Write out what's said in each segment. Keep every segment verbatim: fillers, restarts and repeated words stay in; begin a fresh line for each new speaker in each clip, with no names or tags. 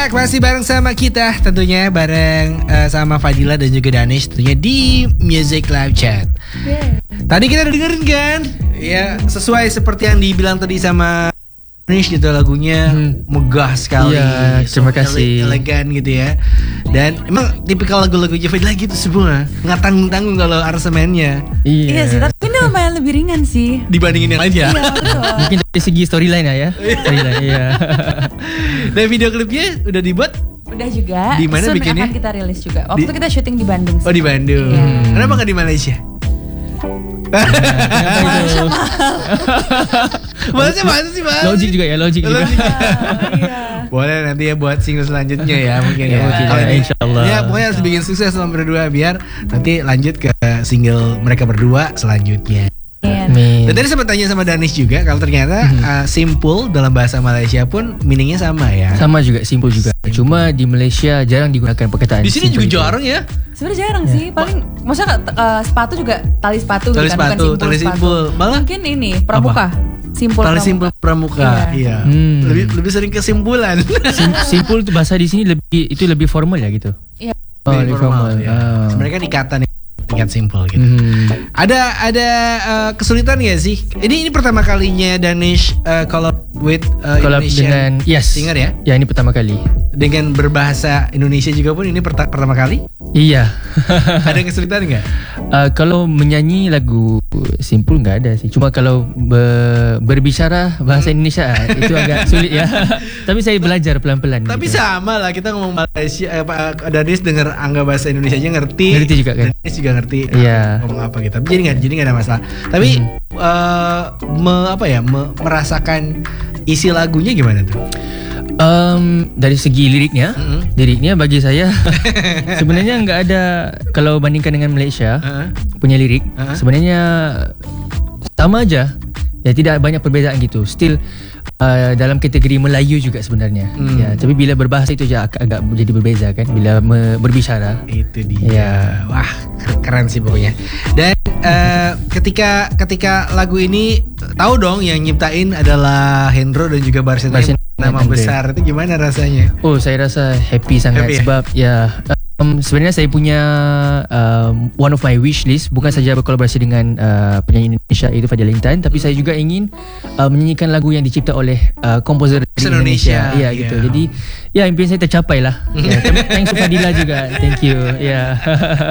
back, masih bareng sama kita tentunya, bareng uh, sama Fadila dan juga Danish tentunya di Music Live Chat. Yeah. Tadi kita udah dengerin kan? Ya, sesuai seperti yang dibilang tadi sama Danish gitu, lagunya hmm. megah sekali.
Iya, terima kasih.
Ele- elegan gitu ya. Dan emang tipikal lagu-lagu Fadila gitu semua, nggak tanggung-tanggung kalau aransemennya.
Iya. Iya sih, tapi ini lumayan lebih ringan sih
dibandingin yang lain ya.
Iya, betul.
Mungkin dari segi storyline ya. Storyline, iya.
Dan video klipnya udah dibuat?
Udah juga.
Di mana bikinnya?
Akan kita rilis juga. Waktu
di...
itu kita syuting di Bandung sih.
Oh, di Bandung.
Iya.
Kenapa nggak di Malaysia?
Malaysia mahal.
Malaysia mahal sih, Bang.
Logik juga ya, logik juga.
Logik.
Iya.
Boleh nanti ya buat single selanjutnya ya mungkin ya.
Mungkin
Kalau
ya,
ini,
insyaallah.
Ya pokoknya harus bikin sukses sama berdua biar nanti lanjut ke single mereka berdua selanjutnya.
Amin.
Dan tadi sempat tanya sama Danish juga kalau ternyata mm-hmm. uh, simple dalam bahasa Malaysia pun meaningnya sama ya.
Sama juga, simple juga. Simple. Cuma di Malaysia jarang digunakan perkataan.
Di sini juga
itu.
jarang ya.
Sebenarnya jarang ya. sih. Paling maksudnya uh, sepatu juga tali sepatu
tali
gitu kan,
sepatu,
bukan
tali simpul. Malah
mungkin ini pramuka. Simpul
tali simpul pramuka. Iya. iya. Hmm. Lebih lebih sering kesimpulan.
Sim- simpul itu bahasa di sini lebih itu lebih formal ya gitu.
Iya.
Oh, lebih formal. formal ya. Ah. Sebenarnya kan ikatan ingat simpel gitu. Hmm. Ada ada uh, kesulitan nggak sih? Ini ini pertama kalinya Danish uh, collab with uh,
collab
Indonesian
dengan yes.
singer ya?
Ya, ini pertama kali.
Dengan berbahasa Indonesia juga pun ini perta- pertama kali?
Iya.
Ada kesulitan nggak?
Uh, kalau menyanyi lagu simpul nggak ada sih. Cuma kalau be- berbicara bahasa Indonesia itu agak sulit ya. Tapi saya belajar pelan-pelan.
Tapi gitu. Sama lah, kita ngomong Malaysia, eh, Pak Danish dengar angga bahasa Indonesia aja ngerti.
Ngerti juga kan?
Danish juga ngerti.
Iya.
Ngomong apa gitu. Jadi nggak, jadi nggak ada masalah. Tapi hmm. uh, me, apa ya, me, merasakan isi lagunya gimana tuh?
Um, dari segi liriknya, mm-hmm. liriknya bagi saya sebenarnya nggak ada, kalau bandingkan dengan Malaysia uh-huh. punya lirik, uh-huh. sebenarnya sama aja, ya tidak banyak perbezaan gitu. Still uh, dalam kategori Melayu juga sebenarnya. Mm. Ya, tapi bila berbahasa itu aja agak, agak jadi berbeza kan, bila me- berbicara.
Itu dia.
Ya.
Wah, keren sih pokoknya. Dan uh, ketika ketika lagu ini tahu dong yang nyiptain adalah Hendro dan juga Barsina. Nama Andre. Besar itu gimana rasanya?
Oh, saya rasa happy sangat happy, sebab ya, um, sebenarnya saya punya um, one of my wish list bukan saja berkolaborasi dengan uh, penyanyi Indonesia itu Fadila Intan, tapi saya juga ingin uh, menyanyikan lagu yang dicipta oleh uh, komposer dari Indonesia. Iya, yeah. gitu. Jadi ya, impian saya tercapai lah. Ya, thanks to Fadila juga. Thank you. Ya.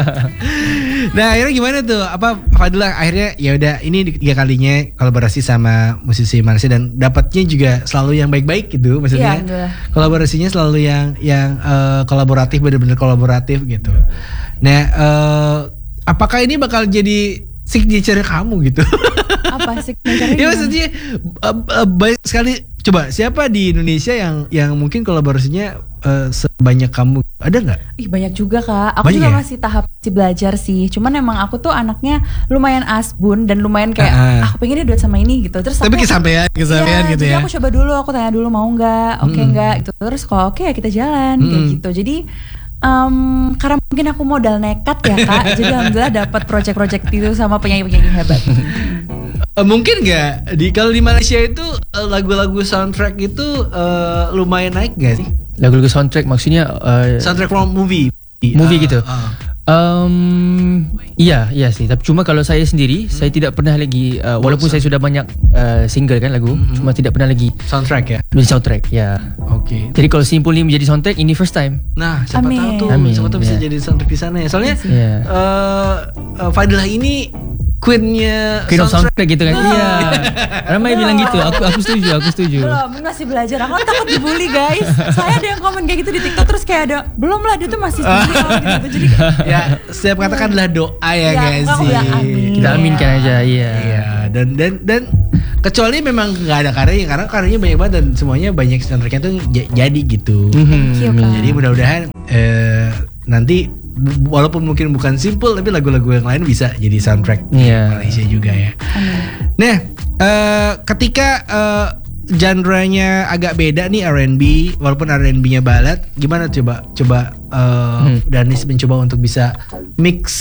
Nah, akhirnya gimana tuh? Apa Fadila akhirnya ya udah ini tiga kalinya kolaborasi sama musisi Malaysia dan dapatnya juga selalu yang baik-baik gitu, maksudnya. Ya, kolaborasinya selalu yang yang uh, kolaboratif, benar-benar kolaboratif gitu. Nah, uh, apakah ini bakal jadi signature kamu gitu?
Apa signature?
Ya maksudnya uh, uh, banyak sekali. Coba siapa di Indonesia yang yang mungkin kolaborasinya uh, sebanyak kamu? Ada nggak?
Ih, banyak juga Kak. Aku banyak juga ya? Masih tahap masih belajar sih. Cuman emang aku tuh anaknya lumayan asbun dan lumayan kayak uh-huh. aku pengen dia duet sama ini gitu. Terus
tapi
aku,
kesampean, kesampean
ya,
gitu
jadi
ya.
aku coba dulu, aku tanya dulu mau nggak, oke okay, hmm. nggak gitu. Terus kalau oke okay, ya kita jalan hmm. kayak gitu. Jadi um, karena mungkin aku modal nekat ya Kak. Jadi alhamdulillah dapat project-project itu sama penyanyi-penyanyi hebat.
Uh, mungkin nggak di kalau di Malaysia itu uh, lagu-lagu soundtrack itu uh, lumayan naik nggak sih?
Lagu-lagu soundtrack maksudnya uh,
soundtrack from movie,
movie
uh,
gitu.
Uh.
Um, iya, iya sih. Tapi cuma kalau saya sendiri, hmm. saya tidak pernah lagi, uh, walaupun saya sudah banyak uh, single kan lagu, hmm. cuma tidak pernah lagi
soundtrack ya.
Menjadi soundtrack, ya.
Oke. Okay.
Jadi kalau Simpul ini menjadi soundtrack, ini first time.
Nah, siapa
Amin.
tahu tuh,
Amin.
siapa tahu bisa
yeah.
jadi soundtrack di sana ya. Soalnya
yeah.
uh, uh, Fadilah ini Queen-nya
Queen of
soundtrack.
soundtrack gitu kan. Iya. Ramai bilang gitu. Aku aku setuju, aku setuju.
Belum, masih belajar. Aku takut dibully, guys. Saya ada yang komen kayak gitu di TikTok terus kayak ada, belum lah dia tuh masih studio gitu. Jadi
ya, setiap katakanlah doa ya, ya guys sih.
Amin.
Kita aminkan aja, iya.
Iya, dan dan dan kecuali memang nggak ada karyanya, karena karyanya banyak banget dan semuanya banyak soundtracknya tuh j- jadi gitu.
Mm-hmm.
Jadi mudah-mudahan eh, nanti walaupun mungkin bukan Simple tapi lagu-lagu yang lain bisa jadi soundtrack yeah. Malaysia juga ya. Amin. Nah, uh, ketika uh, genre-nya agak beda nih R and B, walaupun R and B-nya ballad, gimana coba coba uh, hmm. Danish mencoba untuk bisa mix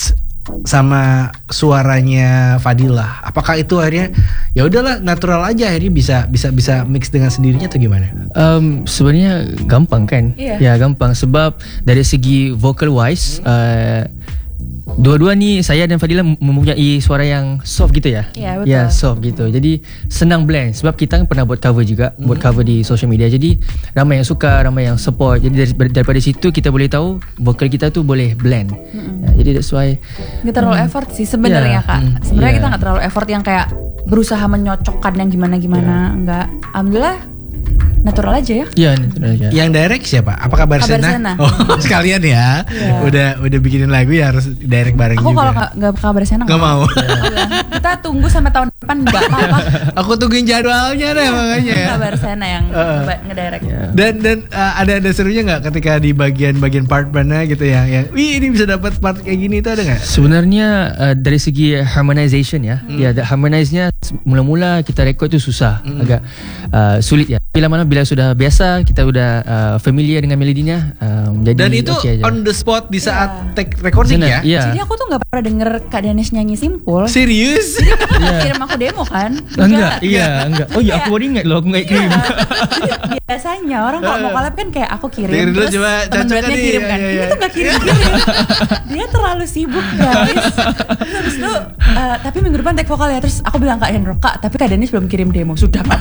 sama suaranya Fadila? Apakah itu akhirnya ya udahlah natural aja akhirnya bisa bisa bisa mix dengan sendirinya atau gimana?
Um, sebenarnya gampang kan?
Iya.
Ya gampang sebab dari segi vocal wise hmm. uh, dua-dua ni saya dan Fadila mempunyai suara yang soft gitu ya.
Ya, betul.
Ya soft gitu. Jadi senang blend sebab kita kan pernah buat cover juga, hmm. buat cover di social media. Jadi ramai yang suka, ramai yang support. Jadi dari, daripada situ kita boleh tahu vokal kita tu boleh blend. Hmm. Ya, jadi that's why
nggak terlalu hmm. effort sih sebenarnya yeah. Kak. Sebenarnya yeah. kita nggak terlalu effort yang kayak berusaha menyocokkan yang gimana-gimana. Yeah. Enggak. Alhamdulillah natural aja ya.
Iya, natural aja.
Yang direct siapa? Apa kabar Sena? Oh, sekalian ya. Yeah. Udah udah bikinin lagu ya harus direct bareng
aku
juga.
Aku kalau nggak kabar Sena
nggak mau.
Kita tunggu sampai tahun depan nggak apa-apa.
Aku tungguin jadwalnya deh makanya ya.
Kabar Sena yang uh, ngedirect.
Yeah. Dan dan uh, ada ada serunya nggak ketika di bagian-bagian part mana gitu ya, yang wih ini bisa dapat part kayak gini itu ada nggak?
Sebenarnya uh, dari segi harmonization ya, hmm. ya harmonize-nya mula-mula kita record tu susah, hmm. agak uh, sulit ya. Bila mana bila sudah biasa kita sudah uh, familiar dengan melodinya, um, jadi
dan itu
okay
on the spot di saat yeah. take recording
Zena,
ya.
Yeah.
Jadi aku tuh nggak pernah denger Kak Danes nyanyi Simpul.
Serius?
Jadi aku yeah. kirim aku demo kan?
Enggak, iya enggak. Oh iya aku baru ingat loh aku nggak kirim.
Iya. Biasanya orang kalau mau collab kan kayak aku kirim,
Tinggal
terus teman duetnya kirim kan. Iya, iya. Ini tuh nggak kirim-kirim. Dia terlalu sibuk guys. Terus habis itu, uh, tapi minggu depan take vokal ya. Terus aku bilang Kak Hendro, Kak tapi Kak Danes belum kirim demo. Sudah Pak.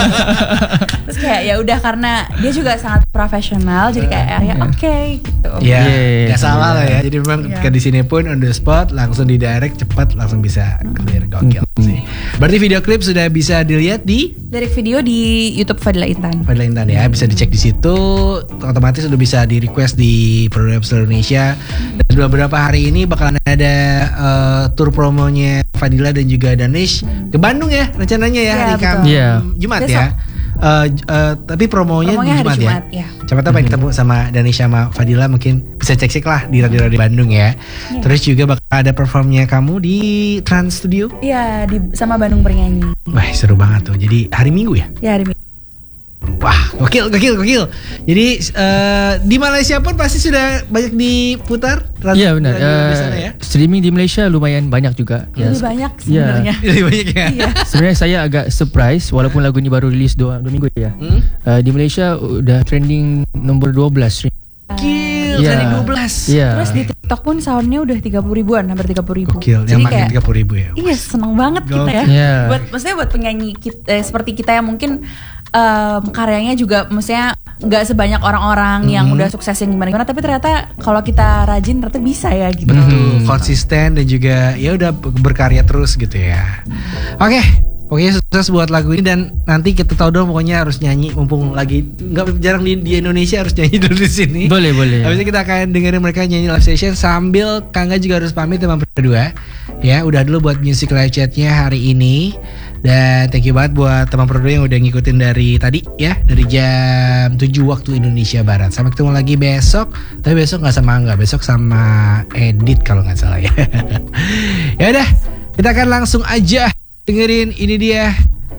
Terus kayak ya udah karena dia juga sangat profesional jadi kayak ya oke okay, gitu.
Iya, yeah, nggak salah lah ya. Jadi memang
yeah.
ke di sini pun on the spot langsung di direct cepat langsung bisa clear gokil mm-hmm. sih. Berarti video klip sudah bisa dilihat di
Lirik video di YouTube Fadila Intan.
Fadila Intan ya, bisa dicek di situ. Otomatis sudah bisa di request di Produk Indonesia. Dan beberapa hari ini bakalan ada uh, tour promonya Fadila dan juga Danish ke Bandung ya rencananya ya,
ya
hari Kamis
yeah.
Jumat
Besok.
ya. Uh, uh, tapi promonya,
promonya
di Jumat,
Jumat
ya.
ya.
Siapa tahu pengen ketemu sama Danish sama Fadila, mungkin bisa cek-cek lah di radio-radio Bandung ya. Yeah. Terus juga bakal ada performnya kamu di Trans Studio.
Iya, di sama Bandung Bernyanyi.
Wah, seru banget tuh. Jadi hari Minggu ya?
Ya, hari Minggu.
Wah, gokil, gokil, gokil. Jadi uh, di Malaysia pun pasti sudah banyak diputar.
Iya benar. Uh,
ya?
Streaming di Malaysia lumayan banyak juga.
Lebih
ya,
banyak sebenarnya.
Ya. Lebih banyak ya.
Iya.
Sebenarnya saya agak surprise walaupun lagu ini baru rilis dua, dua minggu ya. Hmm? Uh, di Malaysia udah trending nomor dua belas.
Gokil,
yeah.
trending dua belas.
Yeah.
Terus di TikTok pun soundnya udah tiga puluh ribuan, hampir tiga puluh ribu.
Gokil, yang makin tiga puluh ribu ya.
Iya, seneng banget Gokil. Kita ya.
Yeah.
Buat maksudnya buat penyanyi kita, eh, seperti kita yang mungkin um, karyanya juga maksudnya nggak sebanyak orang-orang mm-hmm. yang udah sukses yang gimana-gimana, tapi ternyata kalau kita rajin ternyata bisa ya gitu.
Betul, konsisten dan juga ya udah berkarya terus gitu ya. Oke. Okay. Pokoknya sukses buat lagu ini dan nanti kita tahu dong pokoknya harus nyanyi mumpung lagi nggak jarang di, di Indonesia harus nyanyi dulu di sini.
Boleh boleh.
Habis itu kita akan dengerin mereka nyanyi live session sambil Kangga juga harus pamit sama berdua. Ya udah dulu buat music live chatnya hari ini dan thank you banget buat teman berdua yang udah ngikutin dari tadi ya dari jam tujuh waktu Indonesia Barat. Sampai ketemu lagi besok. Tapi besok nggak sama Angga, besok sama Edit kalau nggak salah ya. Ya udah kita akan langsung aja dengerin ini dia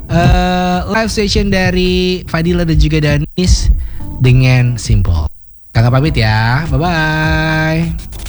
uh, live session dari Fadila dan juga Danis dengan Simple. Kakak pamit ya, bye bye.